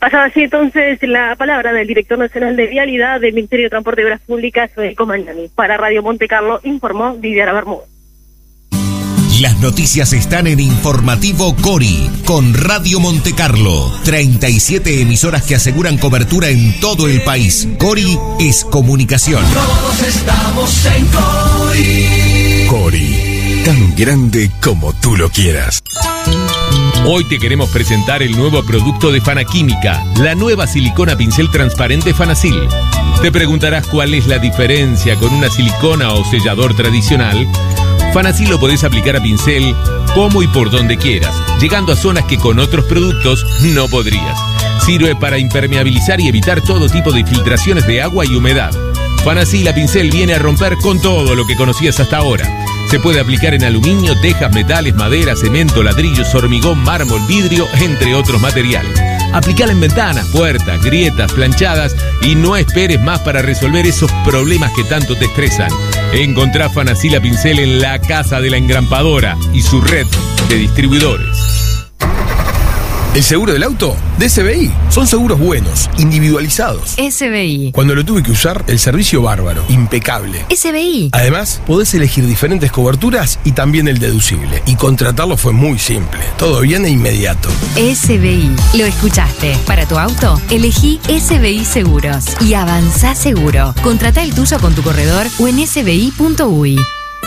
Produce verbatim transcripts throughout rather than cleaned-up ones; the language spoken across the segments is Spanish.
Pasaba así entonces la palabra del director nacional de Vialidad del Ministerio de Transporte y Obras Públicas, Federico Magnani. Para Radio Monte Carlo informó Viviana Bermúdez. Las noticias están en Informativo Cori, con Radio Monte Carlo. treinta y siete emisoras que aseguran cobertura en todo el país. Cori es comunicación. Todos estamos en Cori. Cori, tan grande como tú lo quieras. Hoy te queremos presentar el nuevo producto de Fanaquímica, la nueva silicona pincel transparente Fanasil. Te preguntarás cuál es la diferencia con una silicona o sellador tradicional. Fanasil lo podés aplicar a pincel como y por donde quieras, llegando a zonas que con otros productos no podrías. Sirve para impermeabilizar y evitar todo tipo de filtraciones de agua y humedad. Fanasil a pincel viene a romper con todo lo que conocías hasta ahora. Se puede aplicar en aluminio, tejas, metales, madera, cemento, ladrillos, hormigón, mármol, vidrio, entre otros materiales. Aplicala en ventanas, puertas, grietas, planchadas y no esperes más para resolver esos problemas que tanto te estresan. Encontrá Fanasil a pincel en la Casa de la Engrampadora y su red de distribuidores. ¿El seguro del auto? De S B I. Son seguros buenos, individualizados. S B I. Cuando lo tuve que usar, el servicio bárbaro, impecable. S B I. Además, podés elegir diferentes coberturas y también el deducible. Y contratarlo fue muy simple. Todo bien e inmediato. S B I. Lo escuchaste. Para tu auto, elegí S B I Seguros. Y avanzá seguro. Contratá el tuyo con tu corredor o en s b i punto u i.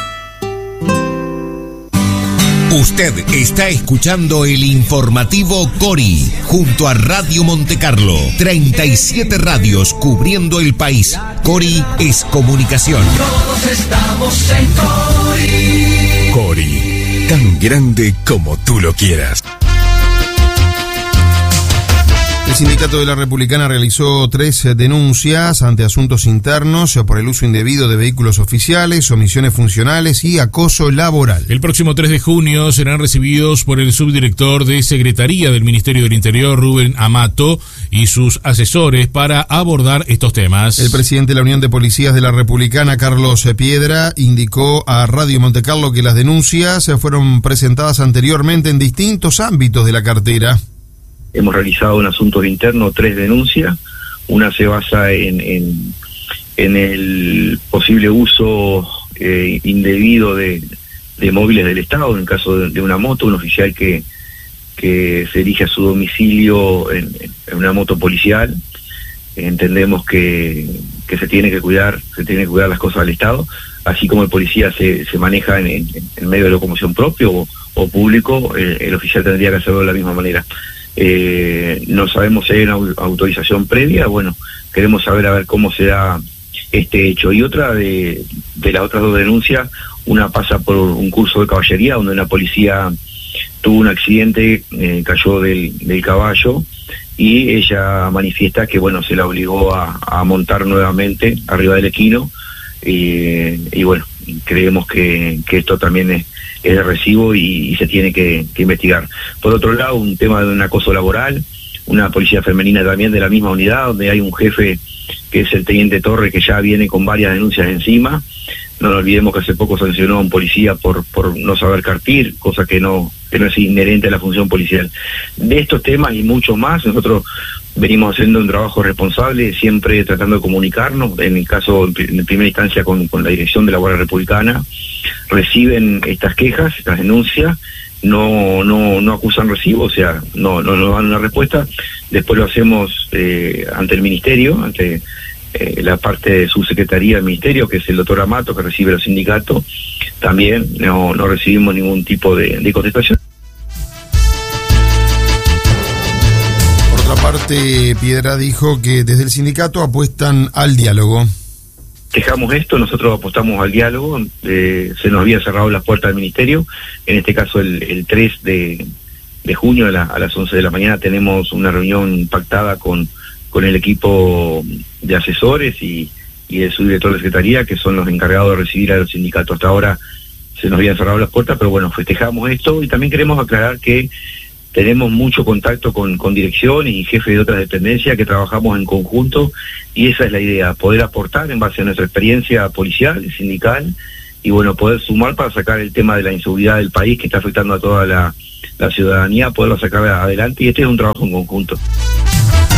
Usted está escuchando el Informativo Cori, junto a Radio Monte Carlo. treinta y siete radios cubriendo el país. Cori es comunicación. Todos estamos en Cori. Cori, tan grande como tú lo quieras. El Sindicato de la Republicana realizó tres denuncias ante asuntos internos por el uso indebido de vehículos oficiales, omisiones funcionales y acoso laboral. El próximo tres de junio serán recibidos por el subdirector de Secretaría del Ministerio del Interior, Rubén Amato, y sus asesores para abordar estos temas. El presidente de la Unión de Policías de la Republicana, Carlos Piedra, indicó a Radio Monte Carlo que las denuncias fueron presentadas anteriormente en distintos ámbitos de la cartera. Hemos realizado en asuntos internos tres denuncias. Una se basa en, en, en el posible uso eh, indebido de, de móviles del Estado, en el caso de, de una moto, un oficial que, que se dirige a su domicilio en, en una moto policial. Entendemos que, que se tiene que cuidar, se tiene que cuidar las cosas del Estado, así como el policía se, se maneja en, en, en medio de locomoción propio o, o público, el, el oficial tendría que hacerlo de la misma manera. Eh, no sabemos si hay una autorización previa. Bueno, queremos saber a ver cómo se da este hecho. Y otra de, de las otras dos denuncias, una pasa por un curso de caballería donde una policía tuvo un accidente, eh, cayó del, del caballo y ella manifiesta que bueno, se la obligó a, a montar nuevamente arriba del equino y, y bueno, creemos que, que esto también es es de recibo y, y se tiene que, que investigar. Por otro lado, un tema de un acoso laboral, una policía femenina también de la misma unidad, donde hay un jefe que es el teniente Torre, que ya viene con varias denuncias encima. No nos olvidemos que hace poco sancionó a un policía por por no saber carpir, cosa que no, que no es inherente a la función policial. De estos temas y mucho más, nosotros venimos haciendo un trabajo responsable, siempre tratando de comunicarnos, en el caso, en primera instancia, con, con la dirección de la Guardia Republicana. Reciben estas quejas, estas denuncias, no no no acusan recibo, o sea, no no nos dan una respuesta. Después lo hacemos eh, ante el Ministerio, ante eh, la parte de su secretaría del Ministerio, que es el doctor Amato, que recibe los sindicatos. También no, no recibimos ningún tipo de, de contestación. Por otra parte, Piedra dijo que desde el sindicato apuestan al diálogo. Dejamos esto, nosotros apostamos al diálogo, eh, se nos había cerrado las puertas del Ministerio, en este caso el, el tres de junio a, la, a las once de la mañana tenemos una reunión pactada con, con el equipo de asesores y, y el subdirector de Secretaría, que son los encargados de recibir a los sindicatos. Hasta ahora se nos habían cerrado las puertas, pero bueno, festejamos esto y también queremos aclarar que tenemos mucho contacto con, con dirección y jefes de otras dependencias que trabajamos en conjunto y esa es la idea, poder aportar en base a nuestra experiencia policial, sindical y bueno, poder sumar para sacar el tema de la inseguridad del país que está afectando a toda la, la ciudadanía, poderlo sacar adelante y este es un trabajo en conjunto.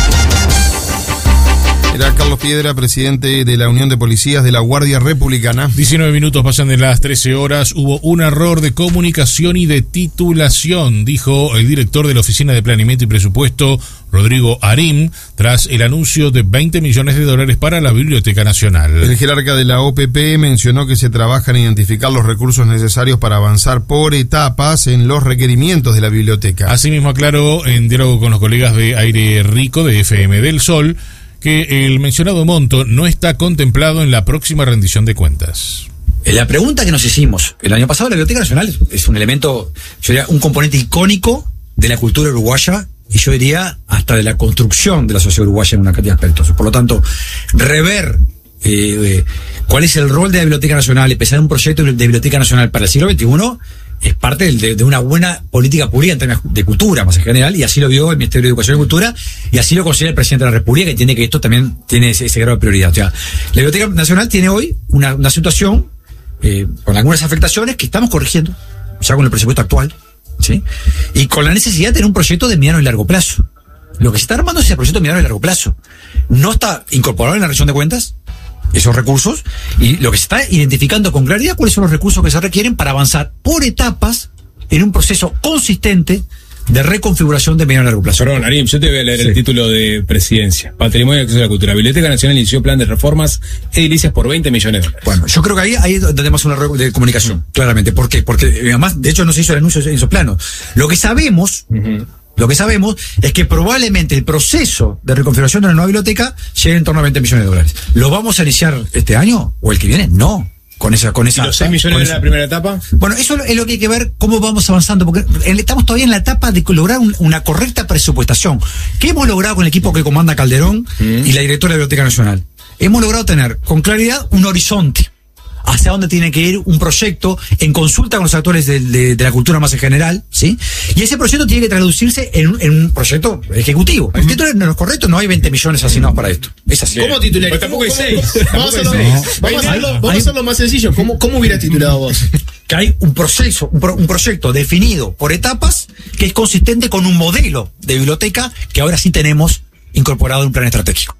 Era Carlos Piedra, presidente de la Unión de Policías de la Guardia Republicana. diecinueve minutos pasan de las trece horas. Hubo un error de comunicación y de titulación, dijo el director de la Oficina de Planeamiento y Presupuesto, Rodrigo Arim, tras el anuncio de veinte millones de dólares para la Biblioteca Nacional. El jerarca de la O P P mencionó que se trabaja en identificar los recursos necesarios para avanzar por etapas en los requerimientos de la biblioteca. Asimismo aclaró, en diálogo con los colegas de Aire Rico de F M del Sol, que el mencionado monto no está contemplado en la próxima rendición de cuentas. La pregunta que nos hicimos el año pasado, la Biblioteca Nacional es un elemento, yo diría, un componente icónico de la cultura uruguaya y yo diría hasta de la construcción de la sociedad uruguaya en una cantidad de aspectos. Por lo tanto, rever eh, eh, cuál es el rol de la Biblioteca Nacional, empezar un proyecto de Biblioteca Nacional para el siglo veintiuno, es parte de, de una buena política pública en términos de cultura, más en general, y así lo vio el Ministerio de Educación y Cultura, y así lo considera el presidente de la República, que entiende que esto también tiene ese, ese grado de prioridad. O sea, la Biblioteca Nacional tiene hoy una, una situación eh, con algunas afectaciones que estamos corrigiendo, ya con el presupuesto actual, ¿sí? Y con la necesidad de tener un proyecto de mediano y largo plazo. Lo que se está armando es el proyecto de mediano y largo plazo. No está incorporado en la rendición de cuentas esos recursos, y lo que se está identificando con claridad cuáles son los recursos que se requieren para avanzar por etapas en un proceso consistente de reconfiguración de mediano y largo plazo. Perdón, Arim, yo te voy a leer Sí. el título de presidencia. Patrimonio y acceso a la cultura. Biblioteca Nacional inició plan de reformas edilicias por veinte millones de dólares. Bueno, yo creo que ahí, ahí tenemos un error de comunicación, claramente. ¿Por qué? Porque además, de hecho, no se hizo el anuncio en esos planos. Lo que sabemos, uh-huh. lo que sabemos es que probablemente el proceso de reconfiguración de la nueva biblioteca llegue en torno a veinte millones de dólares. ¿Lo vamos a iniciar este año o el que viene? No. Con esa, con esa, ¿Y los seis millones de esa... la primera etapa? Bueno, eso es lo que hay que ver cómo vamos avanzando, porque estamos todavía en la etapa de lograr un, una correcta presupuestación. ¿Qué hemos logrado con el equipo que comanda Calderón mm. y la directora de la Biblioteca Nacional? Hemos logrado tener con claridad un horizonte hacia dónde tiene que ir un proyecto en consulta con los actores de, de, de la cultura más en general, ¿sí? Y ese proyecto tiene que traducirse en, en un proyecto ejecutivo. El título no es correcto, no hay veinte millones asignados para esto. Es así. ¿Cómo titular? Pues tampoco hay seis. Vamos a hacerlo, vamos a hacerlo, vamos a hacerlo más sencillo. ¿Cómo, cómo hubiera titulado vos? Que hay un proceso, un, pro, un proyecto definido por etapas que es consistente con un modelo de biblioteca que ahora sí tenemos incorporado en un plan estratégico.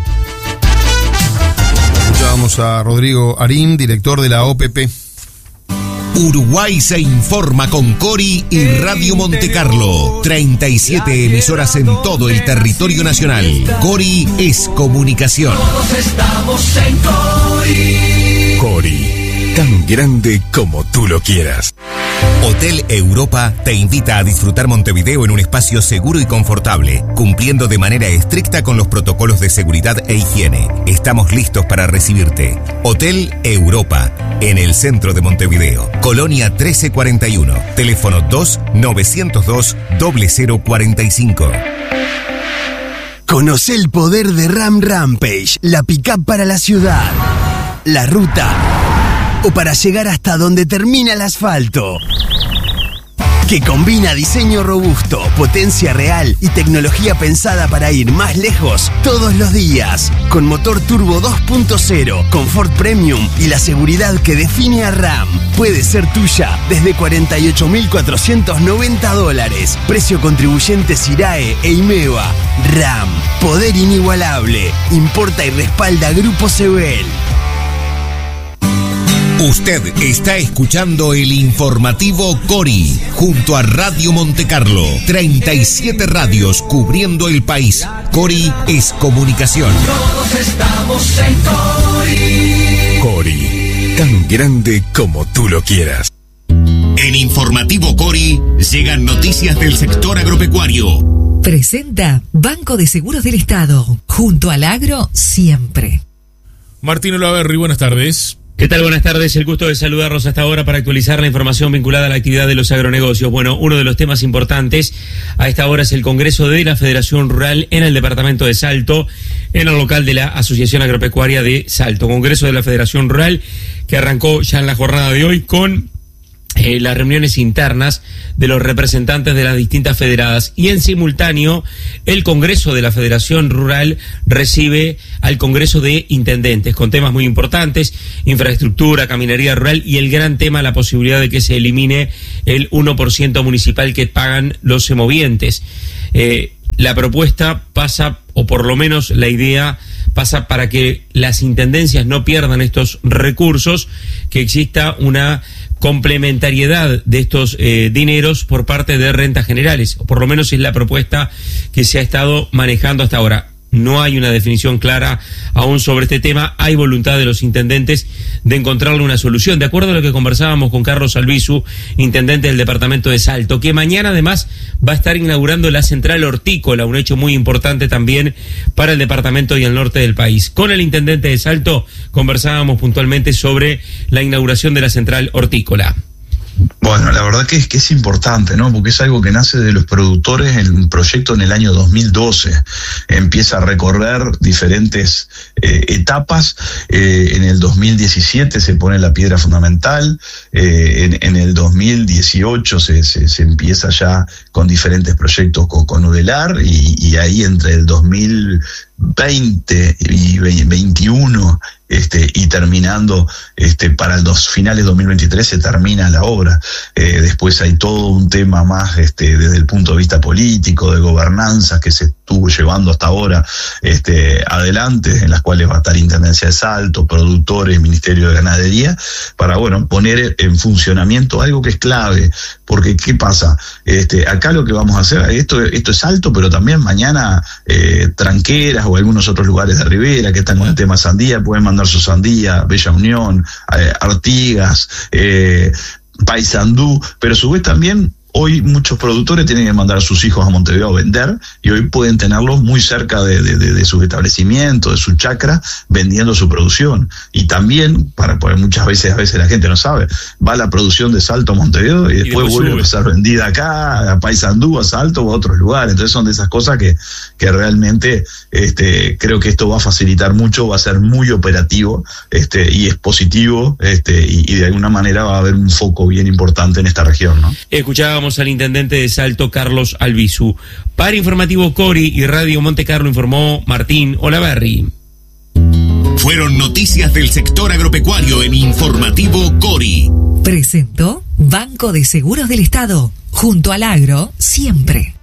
Escuchábamos a Rodrigo Arim, director de la O P P. Uruguay se informa con Cori y Radio Montecarlo. treinta y siete emisoras en todo el territorio nacional. Cori es comunicación. Todos estamos en Cori. Cori, tan grande como tú lo quieras. Hotel Europa te invita a disfrutar Montevideo en un espacio seguro y confortable, cumpliendo de manera estricta con los protocolos de seguridad e higiene. Estamos listos para recibirte. Hotel Europa, en el centro de Montevideo, Colonia trece cuarenta y uno, teléfono dos novecientos dos cero cero cuarenta y cinco. Conoce el poder de Ram Rampage, la pick-up para la ciudad, la ruta o para llegar hasta donde termina el asfalto. Que combina diseño robusto, potencia real y tecnología pensada para ir más lejos todos los días. Con motor turbo dos punto cero, confort premium y la seguridad que define a Ram. Puede ser tuya desde cuarenta y ocho mil cuatrocientos noventa dólares. Precio contribuyente SIRAE e IMEVA. Ram, poder inigualable. Importa y respalda Grupo Sebel. Usted está escuchando el informativo Cori, junto a Radio Montecarlo. treinta y siete radios cubriendo el país. Cori es comunicación. Todos estamos en Cori. Cori, tan grande como tú lo quieras. En Informativo Cori llegan noticias del sector agropecuario. Presenta Banco de Seguros del Estado, junto al agro siempre. Martín Olaverri, buenas tardes. ¿Qué tal? Buenas tardes, el gusto de saludarlos hasta ahora para actualizar la información vinculada a la actividad de los agronegocios. Bueno, uno de los temas importantes a esta hora es el Congreso de la Federación Rural en el departamento de Salto, en el local de la Asociación Agropecuaria de Salto. Congreso de la Federación Rural que arrancó ya en la jornada de hoy con Eh, las reuniones internas de los representantes de las distintas federadas y en simultáneo el Congreso de la Federación Rural recibe al Congreso de Intendentes con temas muy importantes, infraestructura, caminería rural y el gran tema, la posibilidad de que se elimine el uno por ciento municipal que pagan los semovientes. Eh, la propuesta para pasa, o por lo menos la idea pasa para que las intendencias no pierdan estos recursos, que exista una complementariedad de estos eh, dineros por parte de rentas generales, o por lo menos es la propuesta que se ha estado manejando hasta ahora. No hay una definición clara aún sobre este tema. Hay voluntad de los intendentes de encontrarle una solución. De acuerdo a lo que conversábamos con Carlos Albizu, intendente del departamento de Salto, que mañana además va a estar inaugurando la central hortícola, un hecho muy importante también para el departamento y el norte del país. Con el intendente de Salto conversábamos puntualmente sobre la inauguración de la central hortícola. Bueno, la verdad que es que es importante, ¿no? Porque es algo que nace de los productores. El proyecto en el año dos mil doce empieza a recorrer diferentes eh, etapas. Eh, en el dos mil diecisiete se pone la piedra fundamental. Eh, en, en el dos mil dieciocho se, se, se empieza ya con diferentes proyectos con, con Udelar y, y ahí entre el dos mil veinte y veintiuno este, y terminando este, para el dos, finales dos mil veintitrés se termina la obra. Eh, después hay todo un tema más este, desde el punto de vista político, de gobernanza, que se estuvo llevando hasta ahora este, adelante, en las cuales va a estar Intendencia de Salto, productores, Ministerio de Ganadería, para bueno poner en funcionamiento algo que es clave. Porque ¿qué pasa? Este, acá lo que vamos a hacer, esto, esto es Salto, pero también mañana eh, Tranqueras o algunos otros lugares de Rivera que están con el tema sandía, pueden mandar su sandía, Bella Unión, eh, Artigas, eh, Paysandú, pero a su vez también hoy muchos productores tienen que mandar a sus hijos a Montevideo a vender y hoy pueden tenerlos muy cerca de, de, de, de sus establecimientos, de su chacra, vendiendo su producción. Y también, para porque muchas veces, a veces la gente no sabe, va la producción de Salto a Montevideo y después, y después vuelve sube. a ser vendida acá, a Paysandú, a Salto o a otros lugares. Entonces son de esas cosas que, que realmente este, creo que esto va a facilitar mucho, va a ser muy operativo este, y es positivo este, y, y de alguna manera va a haber un foco bien importante en esta región, ¿no? Escuchábamos al intendente de Salto, Carlos Albizu. Para Informativo Cori y Radio Monte Carlo informó Martín Olaverri. Fueron noticias del sector agropecuario en Informativo Cori. Presentó Banco de Seguros del Estado. Junto al agro, siempre.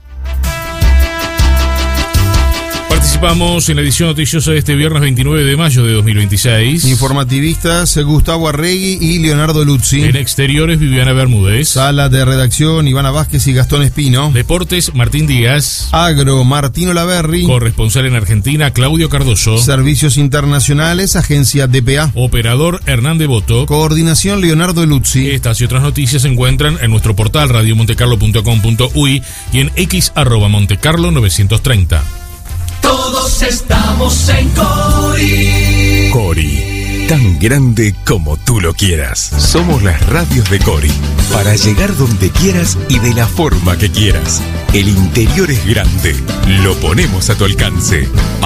Participamos en la edición noticiosa de este viernes veintinueve de mayo de dos mil veintiséis. Informativistas Gustavo Arregui y Leonardo Luzzi. En exteriores, Viviana Bermúdez. Sala de redacción, Ivana Vázquez y Gastón Espino. Deportes, Martín Díaz. Agro, Martín Olaverri. Corresponsal en Argentina, Claudio Cardoso. Servicios internacionales, Agencia D P A. Operador, Hernán Devoto. Coordinación, Leonardo Luzzi. Estas y otras noticias se encuentran en nuestro portal radio montecarlo punto com punto uy y en x arroba montecarlo novecientos treinta. Todos estamos en Cori. Cori, tan grande como tú lo quieras. Somos las radios de Cori, para llegar donde quieras y de la forma que quieras. El interior es grande, lo ponemos a tu alcance.